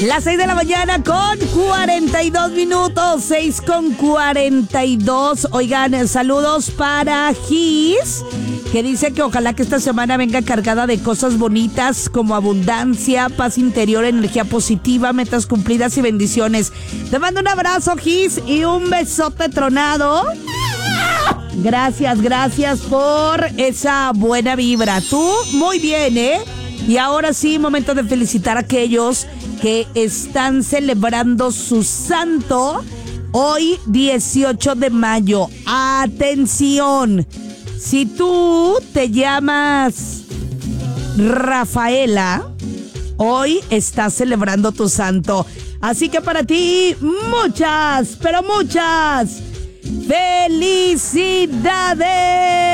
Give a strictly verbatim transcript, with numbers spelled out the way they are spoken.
Las seis de la mañana con cuarenta y dos minutos, seis con cuarenta y dos. Oigan, saludos para Gis, que dice que ojalá que esta semana venga cargada de cosas bonitas como abundancia, paz interior, energía positiva, metas cumplidas y bendiciones. Te mando un abrazo, Gis, y un besote tronado. Gracias, gracias por esa buena vibra. Tú, muy bien, ¿eh? Y ahora sí, momento de felicitar a aquellos que están celebrando su santo hoy, dieciocho de mayo. Atención, si tú te llamas Rafaela, hoy estás celebrando tu santo. Así que para ti, muchas, pero muchas felicidades.